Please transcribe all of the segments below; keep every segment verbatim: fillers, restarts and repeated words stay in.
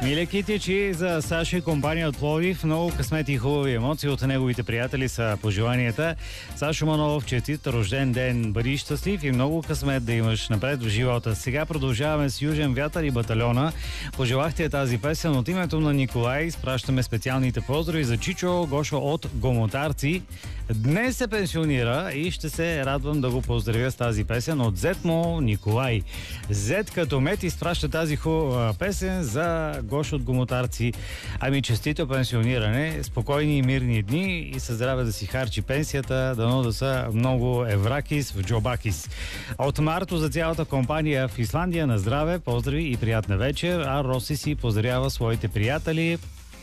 Миле Китичи за Саша и компания от Пловдив. Много късмети и хубави емоции от неговите приятели са пожеланията. Сашо Манолов, честит рожден ден, бъди щастлив и много късмет да имаш напред в живота. Сега продължаваме с Южен вятър и Батальона. Пожелахте тази песен от името на Николай. Изпращаме специалните поздрави за Чичо Гошо от Гомотарци. Днес се пенсионира и ще се радвам да го поздравя с тази песен от зет му Николай. Зет като мет изпраща тази хубава песен за Гошо от Гомотарци. Ами честито пенсиониране, спокойни и мирни дни и със здраве да си харчи пенсията, дано да са много евракис в джобакис. От Марто за цялата компания в Исландия на здраве, поздрави и приятна вечер, а Роси си поздравява своите приятели.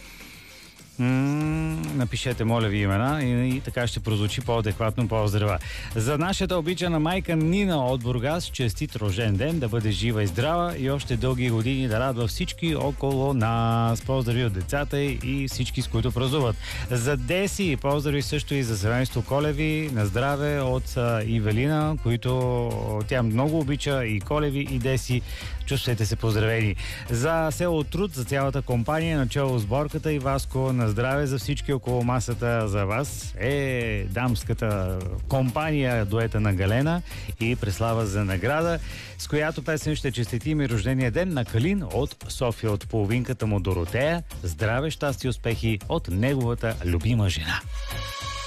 М- напишете, моля ви, имена и, и така ще прозвучи по-адекватно поздрава. За нашата обичана майка Нина от Бургас, честит рожден ден, да бъде жива и здрава и още дълги години да радва всички около нас. Поздрави от децата и всички, с които празнуват. За Деси, поздрави също и за семейство Колеви, на здраве от а, Ивелина, които тя много обича, и Колеви, и Деси. Чувствайте се поздравени. За село Труд, за цялата компания, начало с Борката и Васко, на здраве за всички около масата, за вас е дамската компания, дуета на Галена и Преслава за награда, с която песен ще честитим и рождения ден на Калин от София, от половинката му Доротея. Здраве, щастие и успехи от неговата любима жена.